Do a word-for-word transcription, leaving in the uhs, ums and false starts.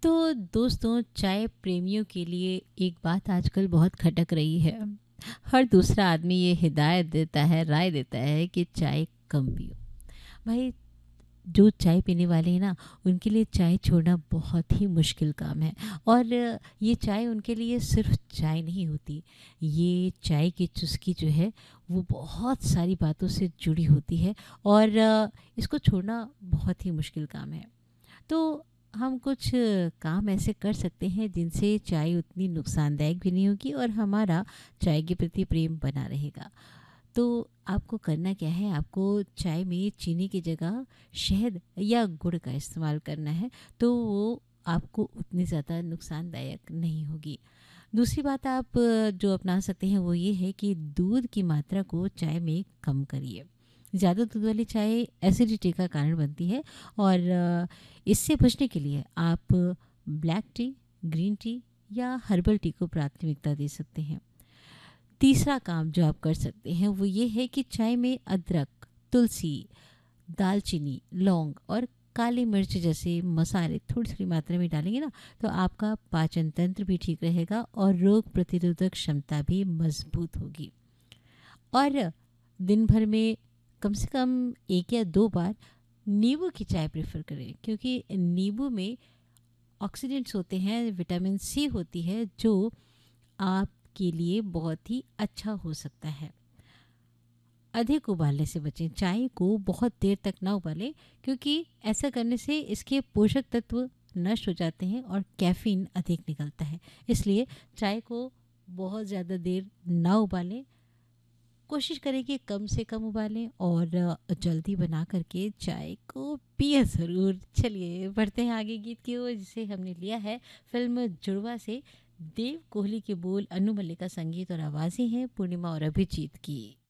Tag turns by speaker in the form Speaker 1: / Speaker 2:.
Speaker 1: तो दोस्तों, चाय प्रेमियों के लिए एक बात आजकल बहुत खटक रही है। हर दूसरा आदमी ये हिदायत देता है, राय देता है कि चाय कम पियो। भाई, जो चाय पीने वाले हैं ना, उनके लिए चाय छोड़ना बहुत ही मुश्किल काम है। और ये चाय उनके लिए सिर्फ चाय नहीं होती। ये चाय की चुस्की जो है, वो बहुत सारी बातों से जुड़ी होती है। और इसको छोड़ना बहुत ही मुश्किल काम है। तो हम कुछ काम ऐसे कर सकते हैं जिनसे चाय उतनी नुकसानदायक भी नहीं होगी और हमारा चाय के प्रति प्रेम बना रहेगा। तो आपको करना क्या है, आपको चाय में चीनी की जगह शहद या गुड़ का इस्तेमाल करना है। तो वो आपको उतनी ज़्यादा नुकसानदायक नहीं होगी। दूसरी बात आप अ, जो अपना सकते हैं वो ये है कि दूध की मात्रा को चाय में कम करिए। ज़्यादा दूध वाली चाय एसिडिटी का कारण बनती है। और अ, इससे बचने के लिए आप ब्लैक टी, ग्रीन टी या हर्बल टी को प्राथमिकता दे सकते हैं। तीसरा काम जो आप कर सकते हैं वो ये है कि चाय में अदरक, तुलसी, दालचीनी, लौंग और काली मिर्च जैसे मसाले थोड़ी थोड़ी मात्रा में डालेंगे ना, तो आपका पाचन तंत्र भी ठीक रहेगा और रोग प्रतिरोधक क्षमता भी मजबूत होगी। और दिन भर में कम से कम एक या दो बार नींबू की चाय प्रेफर करें, क्योंकि नींबू में ऑक्सीडेंट्स होते हैं, विटामिन सी होती है, जो आपके लिए बहुत ही अच्छा हो सकता है। अधिक उबालने से बचें, चाय को बहुत देर तक ना उबालें, क्योंकि ऐसा करने से इसके पोषक तत्व नष्ट हो जाते हैं और कैफीन अधिक निकलता है। इसलिए चाय को बहुत ज़्यादा देर ना उबालें। कोशिश करें कि कम से कम उबालें और अ, जल्दी बना करके चाय को पिए ज़रूर। चलिए बढ़ते हैं आगे गीत की ओर, जिसे हमने लिया है फिल्म जुड़वा से। देव कोहली के बोल, अनु मल्लिक का संगीत और आवाज़ें हैं पूर्णिमा और अभिजीत की।